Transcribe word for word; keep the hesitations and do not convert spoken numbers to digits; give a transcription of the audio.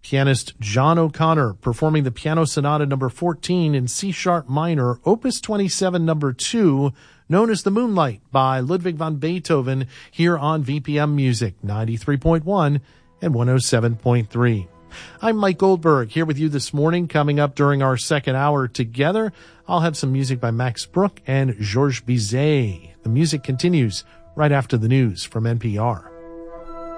Pianist John O'Connor performing the Piano Sonata number fourteen in C-sharp minor, opus twenty-seven number two, known as the Moonlight by Ludwig van Beethoven, here on V P M Music ninety-three point one and one oh seven point three. I'm Mike Goldberg here with you this morning. Coming up during our second hour together, I'll have some music by Max Bruch and Georges Bizet. The music continues right after the news from N P R.